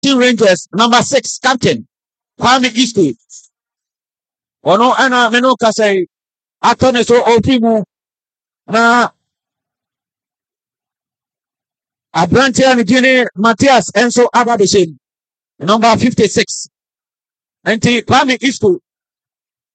Team Rangers, number 6, captain, Kwame Eastwood. Ono ana meno kasai atone so opimu na Abrantia Nijini Matthias Enso Ababishin, number 56. And Kwame Eastwood.